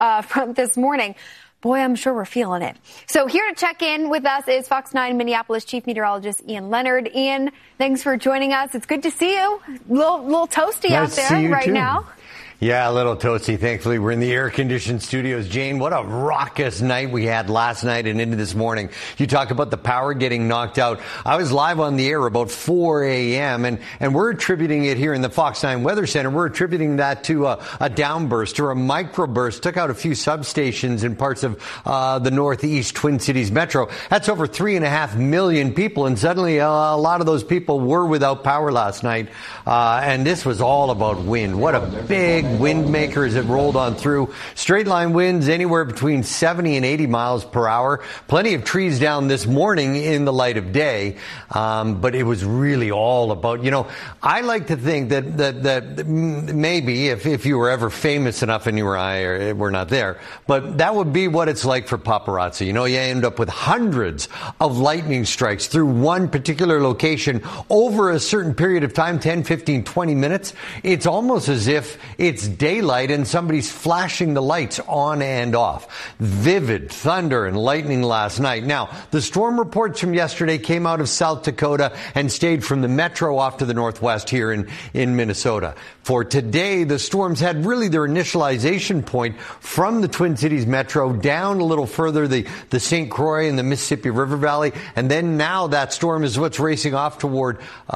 from this morning. Boy, I'm sure we're feeling it. So here to check in with us is Fox 9 Minneapolis Chief Meteorologist Ian Leonard. Ian, thanks for joining us. It's good to see you. Little toasty out there right now. Yeah, a little toasty. Thankfully, we're in the air-conditioned studios. Jane, what a raucous night we had last night and into this morning. You talk about the power getting knocked out. I was live on the air about 4 a.m., and we're attributing it here in the Fox 9 Weather Center. We're attributing that to a downburst or a microburst. Took out a few substations in parts of the Northeast Twin Cities metro. That's over 3.5 million people, and suddenly a lot of those people were without power last night. And this was all about wind. What a big wind maker as it rolled on through. Straight line winds anywhere between 70 and 80 miles per hour. Plenty of trees down this morning in the light of day. But it was really all about, I like to think that maybe if you were ever famous enough and you or I were not there, but that would be what it's like for paparazzi. You end up with hundreds of lightning strikes through one particular location over a certain period of time, 10, 15, 20 minutes. It's almost as if it's daylight and somebody's flashing the lights on and off. Vivid thunder and lightning last night. Now, the storm reports from yesterday came out of South Dakota and stayed from the metro off to the northwest here in Minnesota. For today, the storms had really their initialization point from the Twin Cities metro down a little further, the St. Croix and the Mississippi River Valley. And then now that storm is what's racing off toward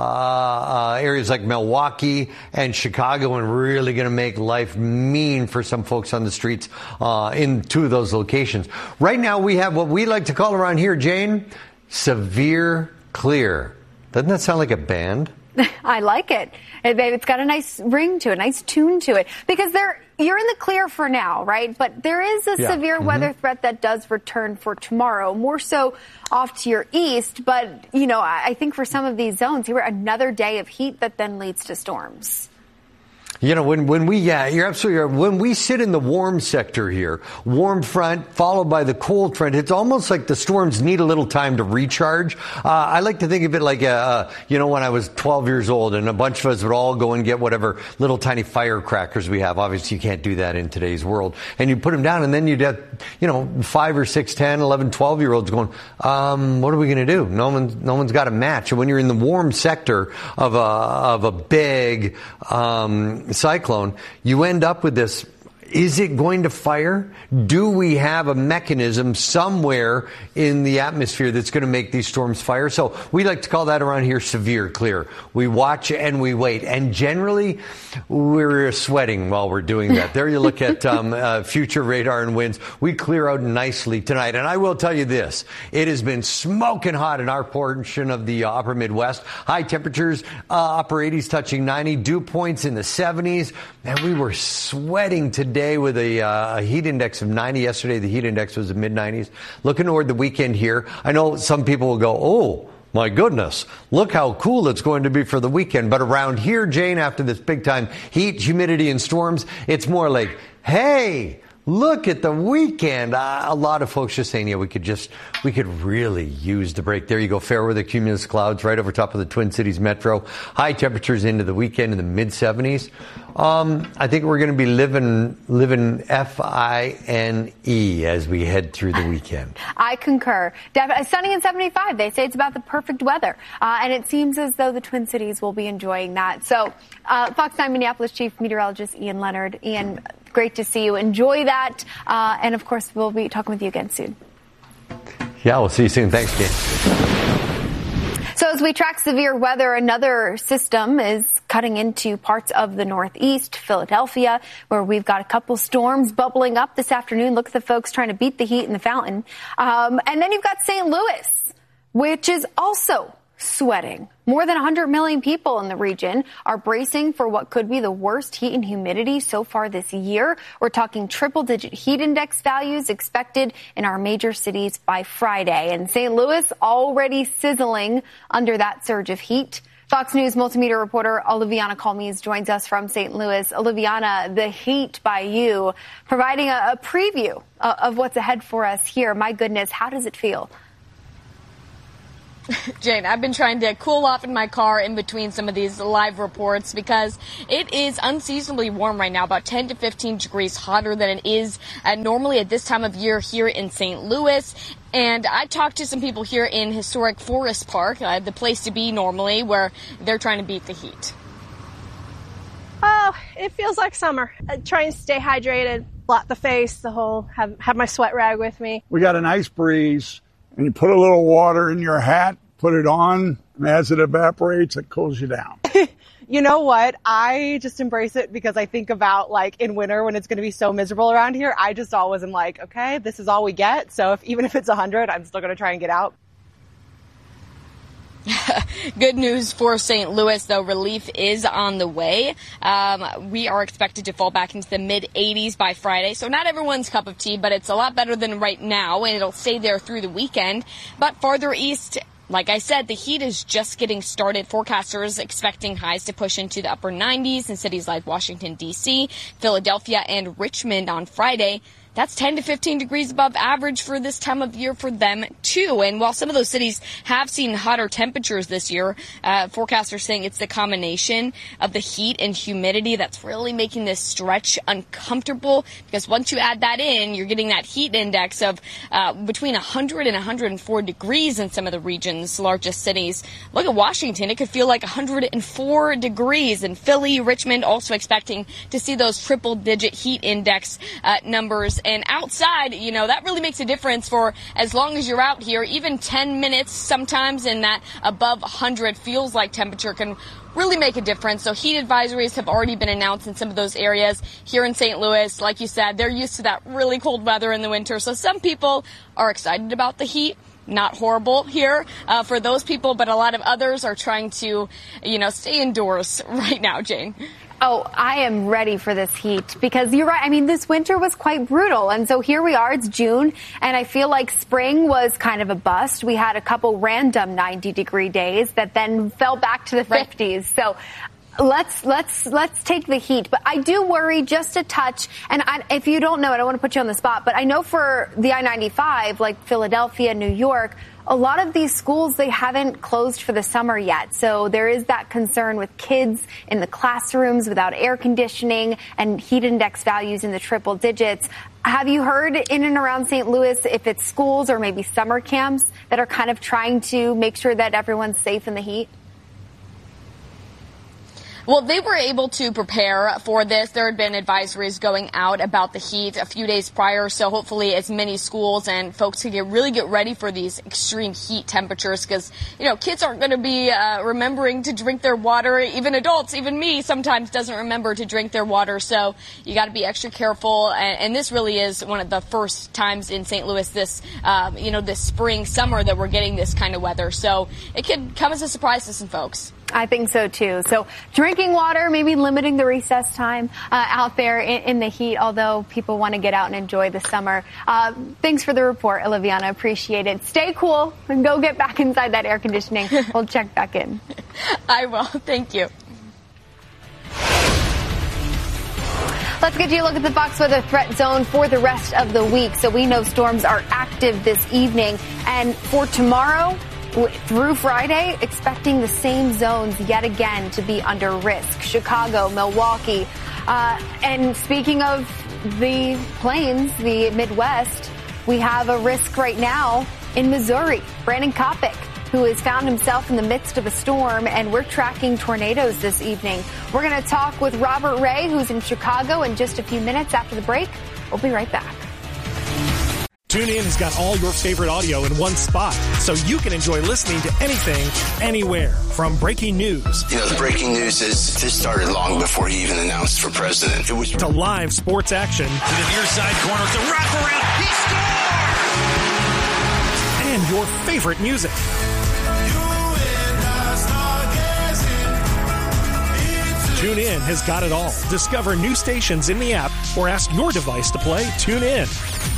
areas like Milwaukee and Chicago and really going to make life mean for some folks on the streets in two of those locations. Right now, we have what we like to call around here, Jane, severe clear. Doesn't that sound like a band? I like it. It's got a nice ring to it, a nice tune to it. Because you're in the clear for now, right? But there is a severe weather threat that does return for tomorrow, more so off to your east. But, I think for some of these zones, here another day of heat that then leads to storms. When you're absolutely right. When we sit in the warm sector here, warm front followed by the cold front, it's almost like the storms need a little time to recharge. I like to think of it like, when I was 12 years old and a bunch of us would all go and get whatever little tiny firecrackers we have. Obviously, you can't do that in today's world. And you put them down and then you'd have, 5 or 6, 10, 11, 12-year-olds going, what are we going to do? No one's got a match. And when you're in the warm sector of a big, cyclone, you end up with this. Is it going to fire? Do we have a mechanism somewhere in the atmosphere that's going to make these storms fire? So we like to call that around here severe clear. We watch and we wait. And generally, we're sweating while we're doing that. There you look at future radar and winds. We clear out nicely tonight. And I will tell you this. It has been smoking hot in our portion of the upper Midwest. High temperatures, upper 80s touching 90. Dew points in the 70s. And we were sweating today with a heat index of 90. Yesterday, the heat index was in mid-90s. Looking toward the weekend here, I know some people will go, oh, my goodness, look how cool it's going to be for the weekend. But around here, Jane, after this big-time heat, humidity, and storms, it's more like, hey, look at the weekend. A lot of folks just saying, we could really use the break. There you go. Fair weather cumulus clouds right over top of the Twin Cities metro. High temperatures into the weekend in the mid 70s. I think we're going to be living FINE as we head through the weekend. I concur. Sunny and 75. They say it's about the perfect weather. And it seems as though the Twin Cities will be enjoying that. So, Fox 9 Minneapolis Chief Meteorologist Ian Leonard. Ian, great to see you. Enjoy that. And of course, we'll be talking with you again soon. Yeah, we'll see you soon. Thanks, Jane. So as we track severe weather, another system is cutting into parts of the Northeast, Philadelphia, where we've got a couple storms bubbling up this afternoon. Look at the folks trying to beat the heat in the fountain. And then you've got St. Louis, which is also sweating. More than 100 million people in the region are bracing for what could be the worst heat and humidity so far this year. We're talking triple-digit heat index values expected in our major cities by Friday. And St. Louis already sizzling under that surge of heat. Fox News multimedia reporter Oliviana Calmes joins us from St. Louis. Oliviana, the heat by you, providing a preview of what's ahead for us here. My goodness, how does it feel? Jane, I've been trying to cool off in my car in between some of these live reports because it is unseasonably warm right now, about 10 to 15 degrees hotter than it is normally at this time of year here in St. Louis. And I talked to some people here in historic Forest Park, the place to be normally, where they're trying to beat the heat. Oh, it feels like summer. I try and stay hydrated, blot the face, have my sweat rag with me. We got a nice breeze, and you put a little water in your hat, put it on, and as it evaporates, it cools you down. You know what? I just embrace it because I think about like in winter when it's going to be so miserable around here. I just always am like, okay, this is all we get. So even if it's 100, I'm still going to try and get out. Good news for St. Louis, though. Relief is on the way. We are expected to fall back into the mid-80s by Friday. So not everyone's cup of tea, but it's a lot better than right now, and it'll stay there through the weekend. But farther east, like I said, the heat is just getting started. Forecasters expecting highs to push into the upper 90s in cities like Washington, D.C., Philadelphia, and Richmond on Friday. That's 10 to 15 degrees above average for this time of year for them, too. And while some of those cities have seen hotter temperatures this year, forecasters saying it's the combination of the heat and humidity that's really making this stretch uncomfortable. Because once you add that in, you're getting that heat index of between 100 and 104 degrees in some of the region's largest cities. Look at Washington. It could feel like 104 degrees. And Philly, Richmond also expecting to see those triple-digit heat index numbers. And outside, you know, that really makes a difference for as long as you're out here. Even 10 minutes sometimes in that above 100 feels like temperature can really make a difference. So heat advisories have already been announced in some of those areas. Here in St. Louis, like you said, they're used to that really cold weather in the winter. So some people are excited about the heat. Not horrible here for those people, but a lot of others are trying to, you know, stay indoors right now, Jane. Oh, I am ready for this heat because you're right. I mean, this winter was quite brutal. And so here we are. It's June. And I feel like spring was kind of a bust. We had a couple random 90-degree days that then fell back to the 50s. So let's take the heat. But I do worry just a touch. And if you don't know, I don't want to put you on the spot, but I know for the I-95, like Philadelphia, New York, a lot of these schools, they haven't closed for the summer yet. So there is that concern with kids in the classrooms without air conditioning and heat index values in the triple digits. Have you heard in and around St. Louis if it's schools or maybe summer camps that are kind of trying to make sure that everyone's safe in the heat? Well, they were able to prepare for this. There had been advisories going out about the heat a few days prior, so hopefully as many schools and folks can really get ready for these extreme heat temperatures because, you know, kids aren't going to be remembering to drink their water. Even adults, even me, sometimes doesn't remember to drink their water, so you got to be extra careful. And this really is one of the first times in St. Louis this, this spring, summer that we're getting this kind of weather. So it could come as a surprise to some folks. I think so, too. So drinking water, maybe limiting the recess time out there in the heat, although people want to get out and enjoy the summer. Thanks for the report, Oliviana. Appreciate it. Stay cool and go get back inside that air conditioning. We'll check back in. I will. Thank you. Let's get you a look at the Fox weather threat zone for the rest of the week. So we know storms are active this evening. And for tomorrow through Friday, expecting the same zones yet again to be under risk. Chicago, Milwaukee. And speaking of the plains, the Midwest, we have a risk right now in Missouri. Brandon Kopic, who has found himself in the midst of a storm, and we're tracking tornadoes this evening. We're going to talk with Robert Ray, who's in Chicago, in just a few minutes after the break. We'll be right back. TuneIn has got all your favorite audio in one spot, so you can enjoy listening to anything, anywhere. From breaking news. You know, the breaking news is this started long before he even announced for president. It was to live sports action. To the near side corner, it's a wraparound. He scored! And your favorite music. TuneIn has got it all. Discover new stations in the app or ask your device to play TuneIn.